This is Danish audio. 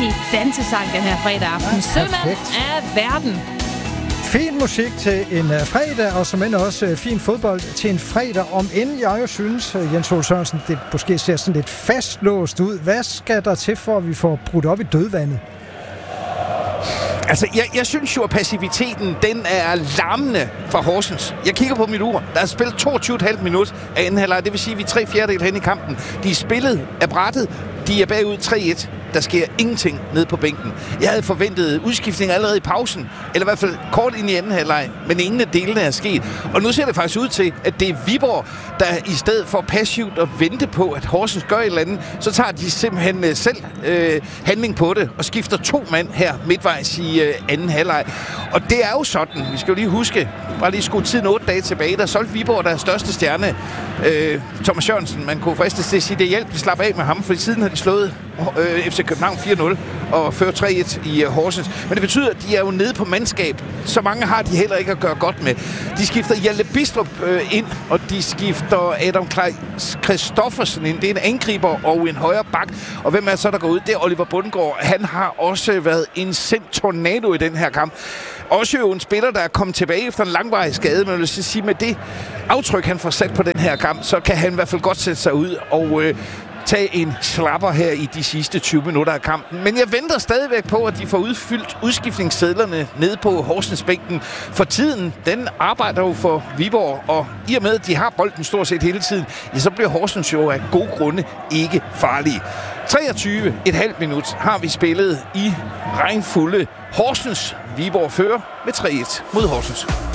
rigtig dansesang den her fredag aften. Ja, Sømand af verden. Fin musik til en fredag, og som end også fin fodbold til en fredag. Om end jeg jo synes, Jens Ole Sørensen, det måske ser sådan lidt fastlåst ud. Hvad skal der til, for at vi får brudt op i dødvandet? Altså, jeg synes jo, at passiviteten, den er larmende fra Horsens. Jeg kigger på mit ur. Der er spillet 22,5 minut af anden halvleg. Det vil sige, at vi er 3/4 hen i kampen. De er spillet af brættet. De er bagud 3-1. Der sker ingenting ned på bænken. Jeg havde forventet udskiftning allerede i pausen, eller i hvert fald kort ind i anden halvleg, men ingen af delene er sket. Og nu ser det faktisk ud til, at det er Viborg, der i stedet for passivt at vente på, at Horsens gør et eller andet, så tager de simpelthen selv handling på det, og skifter 2 mand her midtvejs i anden halvleg. Og det er jo sådan, vi skal jo lige huske, bare lige skue tiden 8 dage tilbage, der solgte Viborg deres største stjerne, Thomas Jørgensen. Man kunne fristes til at sige, det hjælp, vi slapper af med ham, for siden har de slået FC København 4-0 og fører 3-1 i Horsens. Men det betyder, at de er jo nede på mandskab. Så mange har de heller ikke at gøre godt med. De skifter Hjalte Bistrup ind, og de skifter Adam Christoffersen ind. Det er en angriber og en højre bak. Og hvem er så, der går ud? Det er Oliver Bundgaard. Han har også været en sendt tornado i den her kamp. Også jo en spiller, der er kommet tilbage efter en langvarig skade, men jeg vil sige, med det aftryk, han får sat på den her kamp, så kan han i hvert fald godt sætte sig ud og tage en slapper her i de sidste 20 minutter af kampen. Men jeg venter stadigvæk på, at de får udfyldt udskiftningssedlerne nede på Horsensbænken. For tiden, den arbejder jo for Viborg, og i og med, at de har bolden stort set hele tiden, ja, så bliver Horsens jo af gode grunde ikke farlige. 23,5 minut har vi spillet i regnfulde Horsens. Viborg fører med 3-1 mod Horsens.